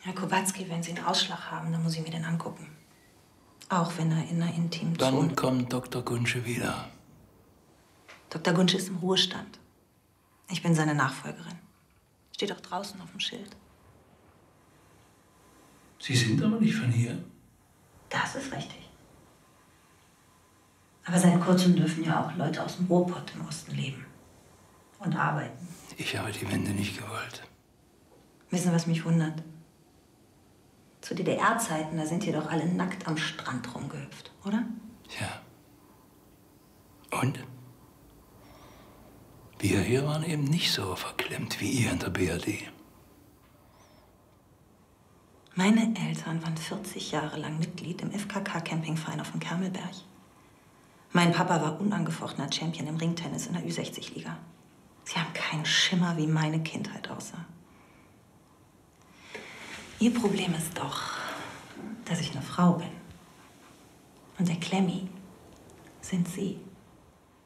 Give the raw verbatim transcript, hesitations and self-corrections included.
Herr Kowatzki, wenn Sie einen Ausschlag haben, dann muss ich mir den angucken. Auch wenn er in einer intimen Zone... Wann kommt Doktor Gunsche wieder? Doktor Gunsche ist im Ruhestand. Ich bin seine Nachfolgerin. Steht auch draußen auf dem Schild. Sie sind aber nicht von hier. Das ist richtig. Aber seit kurzem dürfen ja auch Leute aus dem Ruhrpott im Osten leben. Und arbeiten. Ich habe die Wende nicht gewollt. Wissen Sie, was mich wundert? Zu D D R-Zeiten, da sind hier doch alle nackt am Strand rumgehüpft, oder? Ja. Und? Wir hier waren eben nicht so verklemmt wie ihr in der B R D. Meine Eltern waren vierzig Jahre lang Mitglied im F K K-Campingverein auf dem Kermelberg. Mein Papa war unangefochtener Champion im Ringtennis in der Ü sechzig Liga. Sie haben keinen Schimmer, wie meine Kindheit aussah. Ihr Problem ist doch, dass ich eine Frau bin. Und der Klemmi sind Sie.